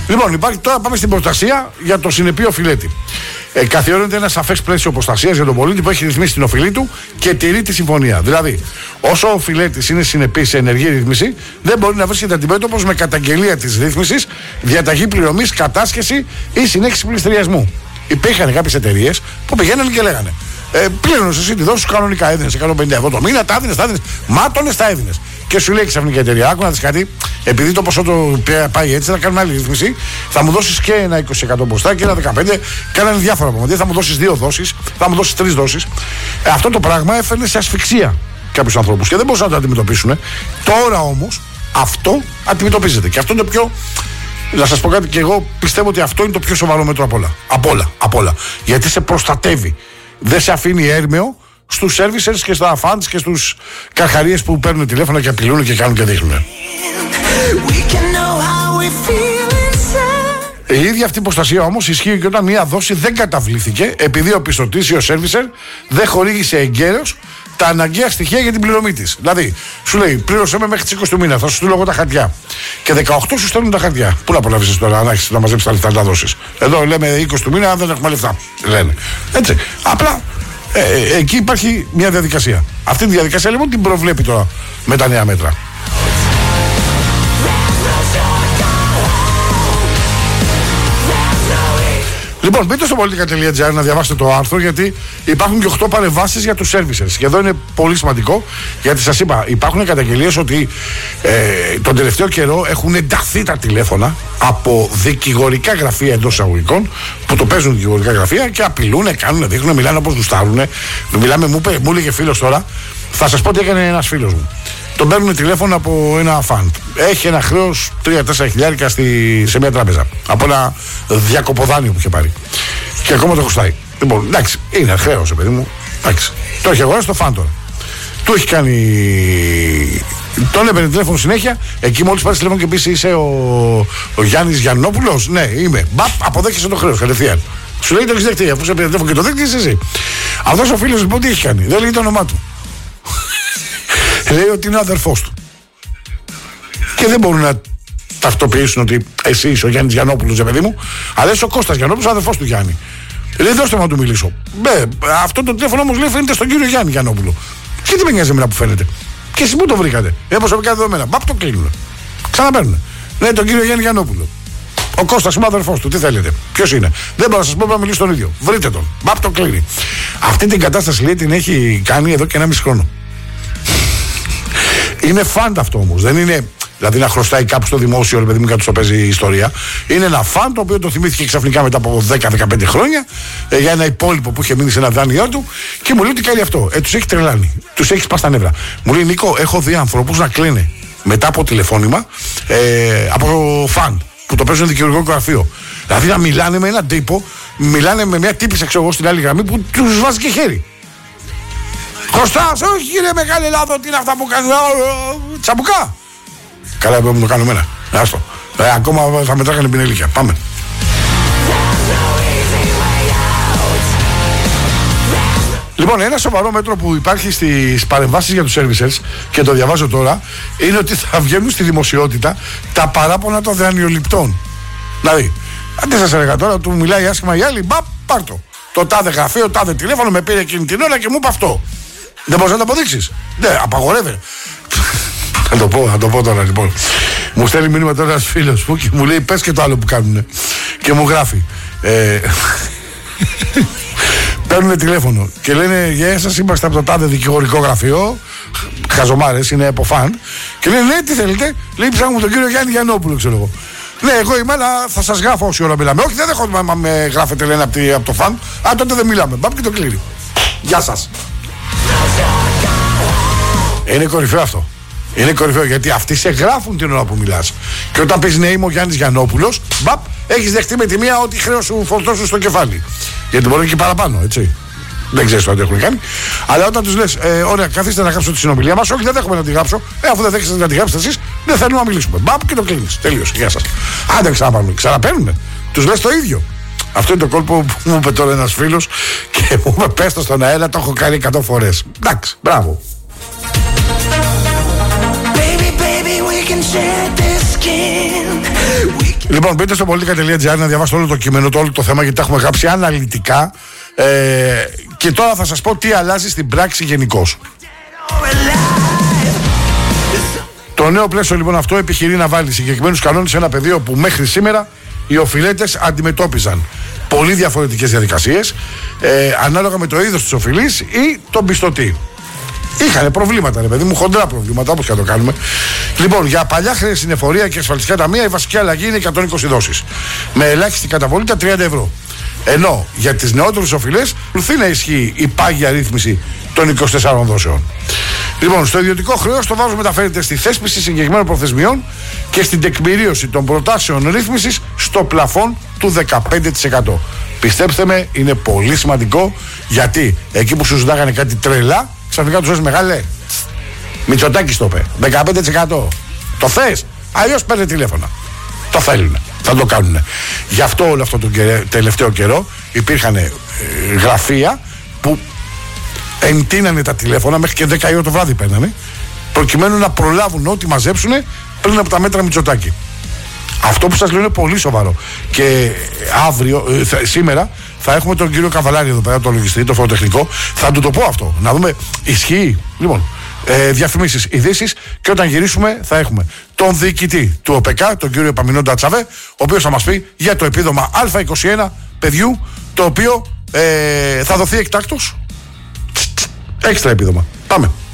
Λοιπόν, υπάρχει, τώρα πάμε στην προστασία για το συνεπή οφειλέτη. Καθιερώνεται ένα σαφές πλαίσιο προστασίας για τον πολίτη που έχει ρυθμίσει την οφειλή του και τηρεί τη συμφωνία. Δηλαδή, όσο ο οφειλέτης είναι συνεπής σε ενεργή ρύθμιση, δεν μπορεί να βρίσκεται αντιμέτωπος με καταγγελία της ρύθμισης, διαταγή πληρωμής, κατάσχεση ή συνέχιση πληστηριασμού. Υπήρχαν κάποιες εταιρείες που πηγαίνανε και λέγανε: πλήρωνες εσύ τη δόση σου κανονικά, έδινες 150 ευρώ το μήνα, τα έδινες, μάτωνες, τα έδινες. Και σου λέει ξαφνικά η εταιρεία: άκου να δεις κάτι, επειδή το ποσό το πάει έτσι, θα κάνουμε άλλη ρύθμιση, θα μου δώσεις και ένα 20% μπροστά και ένα 15%, κάνανε διάφορα πράγματα. Θα μου δώσεις 2 δόσεις, θα μου δώσεις 3 δόσεις. Αυτό το πράγμα έφερνε σε ασφυξία κάποιους ανθρώπους και δεν μπορούσαν να το αντιμετωπίσουν. Τώρα όμως αυτό αντιμετωπίζεται. Και αυτό είναι το πιο. Να σας πω κάτι, και εγώ πιστεύω ότι αυτό είναι το πιο σοβαρό μέτρο απ' όλα. Γιατί σε προστατεύει. Δεν σε αφήνει έρμεο στους servicers και στα fans και στους καρχαρίες που παίρνουν τηλέφωνα και απειλούν και κάνουν και δείχνουν. Η ίδια αυτή η προστασία όμως ισχύει και όταν μια δόση δεν καταβλήθηκε επειδή ο πιστωτής ή ο servicer δεν χορήγησε εγκαίρως τα αναγκαία στοιχεία για την πληρωμή της. Δηλαδή, σου λέει: πλήρωσέ με μέχρι τις 20 του μήνα, θα σου στείλω εγώ τα χαρτιά. Και 18 σου στέλνουν τα χαρτιά. Πού να απολαύσεις τώρα, να έχεις να μαζέψεις τα λεφτά να τα δώσεις. Εδώ λέμε 20 του μήνα, δεν έχουμε λεφτά. Λένε. Έτσι. Απλά εκεί υπάρχει μια διαδικασία. Αυτή τη διαδικασία λοιπόν την προβλέπει τώρα με τα νέα μέτρα. Λοιπόν, μπείτε στο politica.gr να διαβάσετε το άρθρο, γιατί υπάρχουν και 8 παρεμβάσεις για τους servicers. Και εδώ είναι πολύ σημαντικό, γιατί σας είπα, υπάρχουν καταγγελίες ότι τον τελευταίο καιρό έχουν ενταχθεί τα τηλέφωνα από δικηγορικά γραφεία εντός εισαγωγικών, που το παίζουν δικηγορικά γραφεία και απειλούν, κάνουν, δείχνουν, μιλάνε όπως γουστάρουν. Μιλάμε, μου έλεγε φίλος τώρα, θα σας πω τι έκανε ένας φίλος μου. Τον παίρνουν τηλέφωνο από ένα φαν. Έχει ένα χρέος 3-4 χιλιάρικα σε μια τράπεζα. Από ένα διακοποδάνειο που είχε πάρει. Και ακόμα το χρωστάει. Λοιπόν, εντάξει, είναι χρέος, παιδί μου. Εντάξει. Το έχει αγοράσει το φαν τώρα. Του έχει κάνει. Τον έπαιρνε τηλέφωνο συνέχεια. Εκεί μόλις πάρει τηλέφωνο και πεις είσαι ο Γιάννης Γιαννόπουλος. Ναι, είμαι. Μπαπ, αποδέχεσαι το χρέος κατευθείαν. Σου λέει το έχεις δεχτεί. Αφού σε πήρε τηλέφωνο και το δέχτηκες εσύ. Αυτός ο φίλος λοιπόν τι έχει κάνει. Δεν λέει το όνομά του. Λέει ότι είναι ο αδερφός του. Και δεν μπορούν να ταυτοποιήσουν ότι εσύ είσαι ο Γιάννης Γιαννόπουλος, παιδί μου, αλλά είσαι ο Κώστας Γιαννόπουλος, ο αδερφός του Γιάννη. Λέει: δώστε μου να του μιλήσω. Αυτό το τηλέφωνο όμως λέει φαίνεται στον κύριο Γιάννη Γιαννόπουλο. Και τι με νοιάζει εμένα που φαίνεται. Και εσείς πού το βρήκατε. Προσωπικά δεδομένα. Μπαπ, το κλείνουν. Ξαναπαίρνουν. Λέει τον κύριο Γιάννη Γιαννόπουλο. Ο Κώστας είμαι ο αδερφός του. Τι θέλετε. Ποιος είναι. Δεν μπορώ να σας πω να μιλήσω τον ίδιο. Βρείτε τον. Μπαπ, το κλείνει. Αυτή την κατάσταση λέει την έχει κάνει εδώ και 1,5 χρόνο. Είναι φαντ αυτό όμως. Δεν είναι δηλαδή να χρωστάει κάπου στο δημόσιο, ρε παιδί μου, κάτι το παίζει η ιστορία. Είναι ένα φαντ το οποίο το θυμήθηκε ξαφνικά μετά από 10-15 χρόνια για ένα υπόλοιπο που είχε μείνει σε ένα δάνειό του και μου λέει ότι κάνει αυτό. Τους έχει τρελάνει. Τους έχει σπάσει τα νεύρα. Μου λέει: Νίκο, έχω δει ανθρώπους να κλαίνε μετά από τηλεφώνημα από φαν που το παίζουν δικηγορικό γραφείο. Δηλαδή να μιλάνε με έναν τύπο, μιλάνε με μια τύπησα ξέρω στην άλλη γραμμή που τους βάζει και χέρι. Κωστάς, όχι κύριε Μεγάλη Ελλάδο, τι είναι αυτά που κάνουν. Τσαμπουκά. Καλά, πρέπει να το κάνω εμένα. Άστο. Ακόμα θα μετράγανε πινελίκια. Πάμε. Λοιπόν, ένα σοβαρό μέτρο που υπάρχει στις παρεμβάσεις για τους servicers και το διαβάζω τώρα είναι ότι θα βγαίνουν στη δημοσιότητα τα παράπονα των δανειοληπτών. Δηλαδή, αντί σας έλεγα τώρα, του μιλάει άσχημα η άλλη, μπαπ, πάρ' το. Το τάδε γραφείο, τάδε τηλέφωνο με πήρε εκείνη την ώρα και μου είπε αυτό. Δεν μπορείς να το αποδείξεις. Ναι, απαγορεύεται. Θα το πω τώρα λοιπόν. Μου στέλνει μήνυμα τώρα ένας φίλος μου και μου λέει: πες και το άλλο που κάνουνε. Και μου γράφει. Παίρνουνε τηλέφωνο και λένε: γεια σας, είμαστε από το τάδε δικηγορικό γραφείο. Χαζομάρες, είναι από φαν. Και λένε: ναι, τι θέλετε. Λέει: ψάχνουμε τον κύριο Γιάννη Γιαννόπουλο, ξέρω εγώ. Ναι, εγώ είμαι, αλλά θα σας γράφω όση ώρα μιλάμε. Όχι, δεν δέχομαι να με γράφετε, λένε από το φαν. Α, τότε δεν μιλάμε. Μπαπ και το κλείνει. Γεια σας. Είναι κορυφαίο αυτό. Είναι κορυφαίο γιατί αυτοί σε γράφουν την ώρα που μιλάς. Και όταν πεις ναι, είμαι ο Γιάννης Γιαννόπουλος, μπαπ, έχεις δεχτεί με τη μία ό,τι χρέος σου φορτώσουν στο κεφάλι. Γιατί μπορεί και παραπάνω, έτσι. Δεν ξέρεις το τι έχουν κάνει. Αλλά όταν τους λες, ωραία, καθίστε να γράψω τη συνομιλία μας, όχι, δεν δέχομαι να τη γράψω. Αφού δεν δέχεστε να τη γράψετε εσείς, δεν θέλουμε να μιλήσουμε. Μπαπ και το κλείνεις. Τελείωσε. Γεια σας. Άντε ξαναπάρουμε. Ξαναπαίρνουνε. Τους λες το ίδιο. Αυτό είναι το κόλπο που μου είπε τώρα ένας φίλος και μου είπε: πες το στον αέρα, το έχω κάνει 100 φορές. Εντάξει, μπράβο. Λοιπόν, μπείτε στο politica.gr να διαβάσετε όλο το κείμενο, όλο το θέμα, γιατί τα έχουμε γράψει αναλυτικά. Και τώρα θα σας πω τι αλλάζει στην πράξη γενικώς. Το νέο πλαίσιο λοιπόν αυτό επιχειρεί να βάλει συγκεκριμένους κανόνες σε ένα πεδίο που μέχρι σήμερα οι οφειλέτες αντιμετώπιζαν πολύ διαφορετικές διαδικασίες ανάλογα με το είδος της οφειλής ή τον πιστωτή. Είχαν προβλήματα, ρε παιδί μου, χοντρά προβλήματα, όπως και να το κάνουμε. Λοιπόν, για παλιά χρέη στην εφορία και ασφαλιστικά ταμεία η βασική αλλαγή είναι 120 δόσεις. Με ελάχιστη καταβολή τα 30 ευρώ. Ενώ για τις νεότερες οφειλές πλουθεί να ισχύει η πάγια ρύθμιση των 24 δόσεων. Λοιπόν, στο ιδιωτικό χρέος το βάρος μεταφέρεται στη θέσπιση συγκεκριμένων προθεσμιών και στην τεκμηρίωση των προτάσεων ρύθμισης στο πλαφόν του 15%. Πιστέψτε με, είναι πολύ σημαντικό, γιατί εκεί που σου ζητάγανε κάτι τρελά, ξαφνικά τους λες μεγάλε. Μητσοτάκης το είπε. 15%. Το θες? Αλλιώς παίρνε τηλέφωνα. Το θέλουν. Θα το κάνουν. Γι' αυτό όλο αυτό τον τελευταίο καιρό υπήρχαν γραφεία που εντείνανε τα τηλέφωνα μέχρι και 10 η ώρα το βράδυ παίρνανε, προκειμένου να προλάβουν ό,τι μαζέψουν πριν από τα μέτρα Μητσοτάκη. Αυτό που σας λέω είναι πολύ σοβαρό. Και σήμερα θα έχουμε τον κύριο Καβαλάρη εδώ πέρα, το λογιστή, το φοροτεχνικό. Θα του το πω αυτό. Να δούμε, ισχύει. Λοιπόν, διαφημίσεις, ειδήσεις, και όταν γυρίσουμε θα έχουμε τον διοικητή του ΟΠΕΚΑ, τον κύριο Επαμινόντα Τσαβέ, ο οποίος θα μας πει για το επίδομα Α21 παιδιού, το οποίο θα δοθεί εκτάκτως. Έξτρα επίδομα. Πάμε.